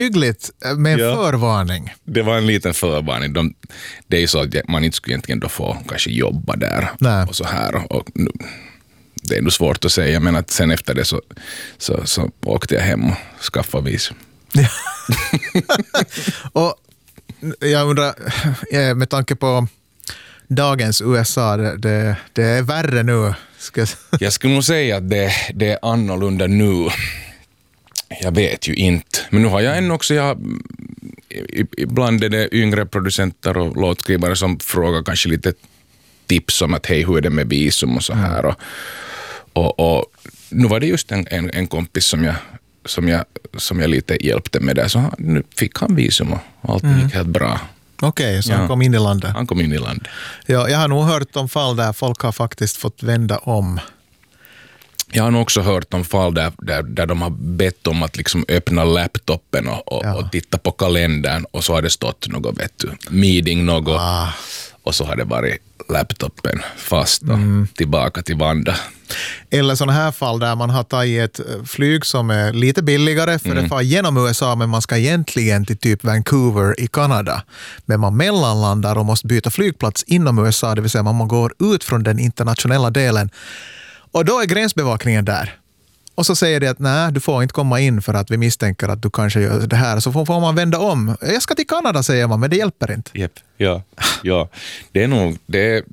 hyggligt med en förvarning. Det var en liten förvarning. Det är ju så att man inte skulle egentligen då få kanske jobba där. Nej. Och så här. Och nu, det är nog svårt att säga, men att sen efter det så åkte jag hem och skaffade visum. Och jag undrar, med tanke på dagens USA, det är värre nu. Jag skulle nog säga att det är annorlunda nu. Jag vet ju inte. Men nu har jag ännu också, ibland är det yngre producenter och låtskrivare som frågar kanske lite tips om att hej, hur är det med visum och så här. Och nu var det just en kompis som jag lite hjälpte med det. Så nu fick han visum och allt gick helt bra. Okej, så han kom in i landet. Han kom in i landet. Ja, jag har nog hört om fall där folk har faktiskt fått vända om. Jag har nog också hört om fall där de har bett om att liksom öppna laptopen och titta på kalendern, och så har det stått något, meeting något, och så har det varit laptopen fast och tillbaka till Vanda. Eller sådana här fall där man har tagit ett flyg som är lite billigare för det far genom USA, men man ska egentligen till typ Vancouver i Kanada. Men man mellanlandar och måste byta flygplats inom USA, det vill säga man går ut från den internationella delen. Och då är gränsbevakningen där. Och så säger det att nej, du får inte komma in för att vi misstänker att du kanske gör det här. Så får man vända om. Jag ska till Kanada, säger man, men det hjälper inte. Yep. Ja. Det är nog... Det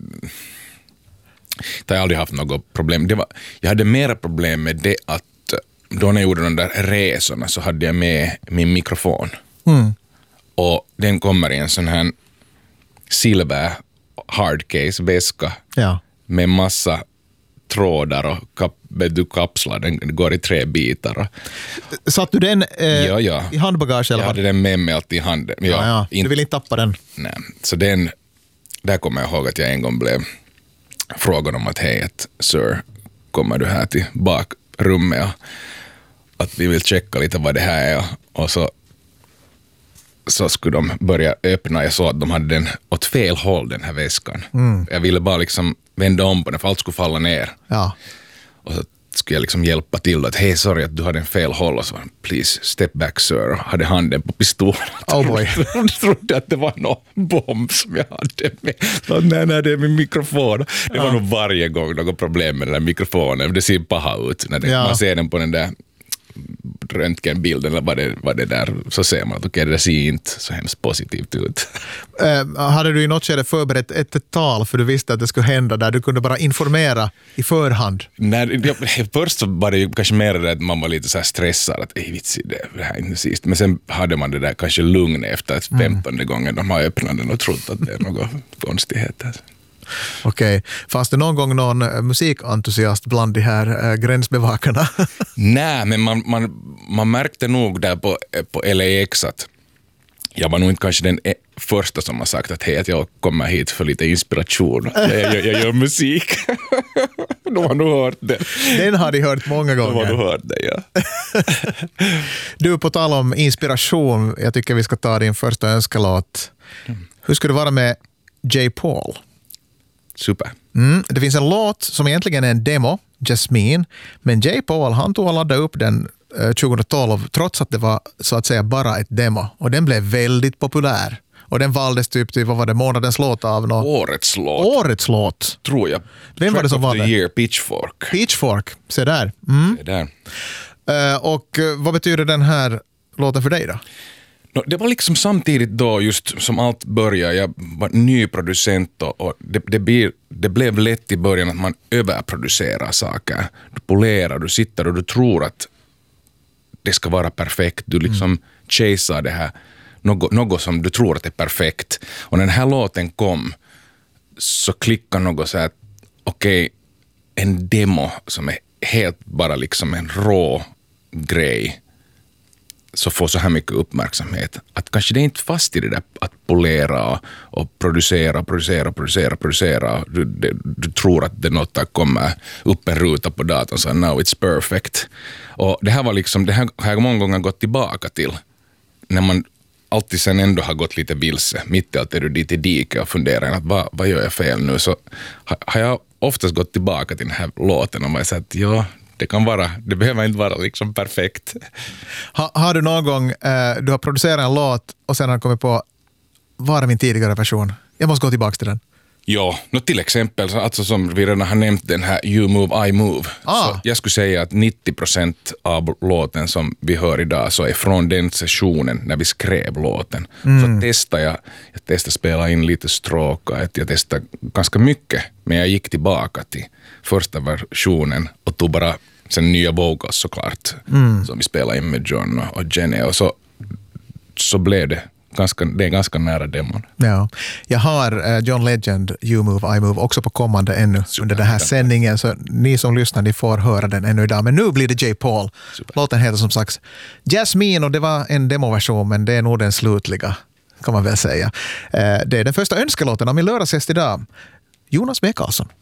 har jag aldrig haft något problem. Jag hade mera problem med det att då när jag gjorde de där resorna så hade jag med min mikrofon. Och den kommer i en sån här silver hardcase-väska med massa trådar och kapslar. Den går i 3 bitar. Satt du den i handbagage? Eller? Jag hade den med mig alltid i handen. Du vill inte tappa den? Nej. Så där kommer jag ihåg att jag en gång blev frågad om att hej, sir, kommer du här till bakrummet och att vi vill checka lite vad det här är. Och så skulle de börja öppna. Jag såg att de hade den åt fel håll, den här väskan. Jag ville bara liksom vända om på den för allt skulle falla ner. Ja. Och så skulle jag liksom hjälpa till att hej, sorry att du hade en fel håll, och så please step back sir, och hade handen på pistolen. Oh boy. De trodde att det var någon bomb som jag hade med. Så, nej, det är min mikrofon. Det var nog varje gång något problem med den där mikrofonen. Det ser paha ut när man ser den på den där röntgenbilden eller vad det där, så ser man att okej, det ser inte så hemskt positivt ut. Hade du i något skede förberett ett tal för du visste att det skulle hända där du kunde bara informera i förhand? Först så var det ju kanske mer att man var lite så här stressad att vitsi, det här är inte sist. Men sen hade man det där kanske lugn efter 15:e gången de har öppnat den och trott att det är något konstigheter. Okej. Fanns det någon gång någon musikentusiast bland de här gränsbevakarna? Nej, men man märkte nog där på LAX att jag var nog inte kanske den första som har sagt att hej, att jag kommer hit för lite inspiration. Jag gör musik. De har nog hört det. Den har de hört många gånger. De har nog hört det, ja. Du, på tal om inspiration, jag tycker vi ska ta din första önskelåt. Hur ska det vara med J. Paul? Super. Det finns en låt som egentligen är en demo, Jasmine, men J. Paul, han tog och laddade upp den 2012 trots att det var så att säga bara ett demo, och den blev väldigt populär. Och den valdes typ till, vad var det, månadens låt av någon? Årets låt. Tror jag. Vem var det som valde? Year, Pitchfork. Pitchfork, se där. Se där. Och vad betyder den här låten för dig då? Det var liksom samtidigt då just som allt började. Jag var ny producent och det blev lätt i början att man överproducerar saker. Du polerar, du sitter och du tror att det ska vara perfekt. Du liksom chasear det här, något som du tror att är perfekt. Och när den här låten kom så klickade något så här, okej, en demo som är helt bara liksom en rå grej så får så här mycket uppmärksamhet. Att kanske det är inte fast i det där att polera och producera. Du tror att det något kommer upp en ruta på datorn så now it's perfect. Och det här var liksom, det här har jag många gånger gått tillbaka till. När man alltid sen ändå har gått lite vilse. Mitt i allt är du dit i diket och funderar att vad gör jag fel nu? Så har jag oftast gått tillbaka till den här låten och sagt att ja, Det behöver inte vara liksom perfekt. Har du någon gång, du har producerat en låt och sen har kommit på, var är min tidigare version? Jag måste gå tillbaka till den. Ja, till exempel, alltså som vi redan har nämnt den här You Move, I Move. Så jag skulle säga att 90% av låten som vi hör idag så är från den sessionen när vi skrev låten. Så testade jag testade spela in lite stråk och jag testade ganska mycket. Men jag gick tillbaka till första versionen och tog bara sen nya vocals såklart. Som vi spelade in med John och Jenny. Och så blev det. Det är ganska nära demon. Ja. Jag har John Legend, You Move, I Move också på kommande ännu under den här sändningen, så ni som lyssnar, ni får höra den ännu idag. Men nu blir det J. Paul. Super. Låten heter som sagt Jasmine och det var en demoversion, men det är nog den slutliga, kan man väl säga. Det är den första önskelåten av min lördagsgäst idag, Jonas B. Karlsson.